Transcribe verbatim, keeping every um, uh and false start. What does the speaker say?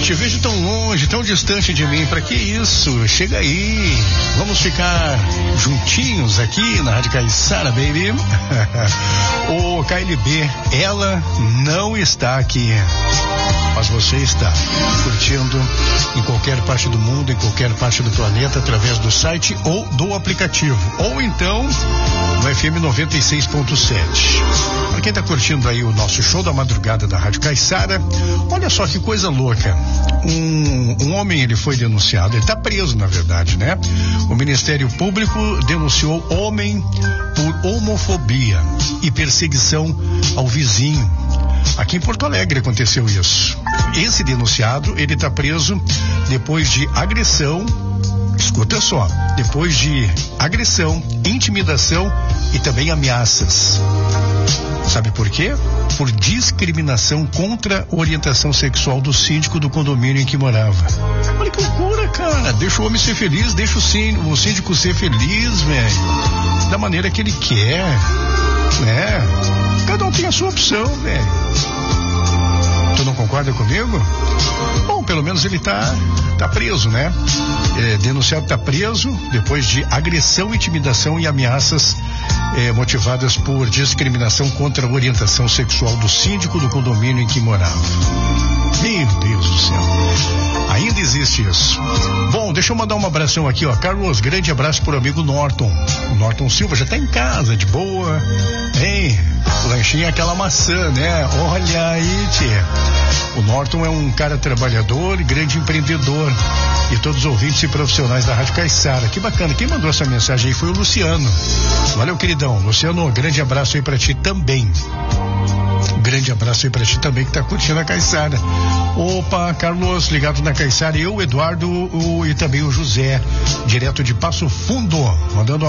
Te vejo tão longe, tão distante de mim. Pra que isso? Chega aí. Vamos ficar juntinhos aqui na Rádio Caiçara, baby. O K L B, ela não está aqui, mas você está curtindo em qualquer parte do mundo, em qualquer parte do planeta, através do site ou do aplicativo, ou então no F M noventa e seis ponto sete. Para quem está curtindo aí o nosso show da madrugada da Rádio Caiçara, olha só que coisa louca. Um, um homem, ele foi denunciado, ele está preso, na verdade, né? O Ministério Público denunciou homem por homofobia e perseguição ao vizinho. Aqui em Porto Alegre aconteceu isso. Esse denunciado, ele está preso depois de agressão, escuta só, depois de agressão, intimidação e também ameaças. Sabe por quê? Por discriminação contra a orientação sexual do síndico do condomínio em que morava. Olha que loucura, cara. Deixa o homem ser feliz, deixa o síndico, o síndico ser feliz, velho. Da maneira que ele quer, né? Cada um tem a sua opção, velho. Tu não concorda comigo? Bom, pelo menos ele tá, tá preso, né? É, denunciado tá preso depois de agressão, intimidação e ameaças é, motivadas por discriminação contra a orientação sexual do síndico do condomínio em que morava. Meu Deus do céu. Ainda existe isso. Bom, deixa eu mandar um abração aqui, ó. Carlos, grande abraço pro amigo Norton. O Norton Silva já tá em casa, de boa. Hein? O lanchinho é aquela maçã, né? Olha aí, tia. O Norton é um cara trabalhador e grande empreendedor. E todos os ouvintes e profissionais da Rádio Caiçara. Que bacana. Quem mandou essa mensagem aí foi o Luciano. Valeu, queridão. Luciano, grande abraço aí pra ti também. Grande abraço aí pra ti também que tá curtindo a Caiçara. Opa, Carlos, ligado na Caiçara. Eu, o Eduardo o, e também o José, direto de Passo Fundo, mandando